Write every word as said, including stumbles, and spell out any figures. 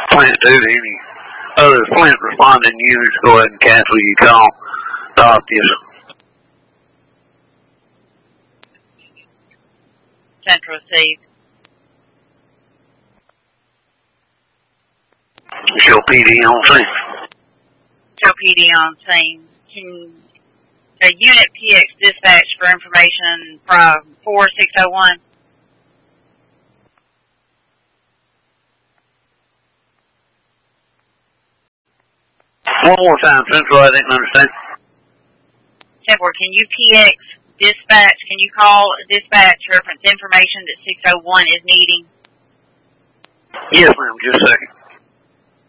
Flint two to any other Flint responding units, go ahead and cancel your call. Stop this. Central received. Show P D on scene. Show P D on scene. Can a unit P X dispatch for information from four six oh one? One more time, Central, I didn't understand. Edward, can you P X dispatch, can you call dispatch reference information that six oh one is needing? Yes, ma'am, just a second.